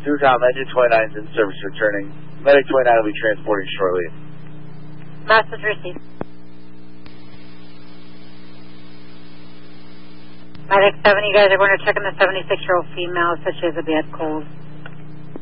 2-com, engine 29 is in service returning. Medic 29 will be transporting shortly. Message received. Medic 7, you guys are going to check on the 76-year-old female, said she has a bad cold.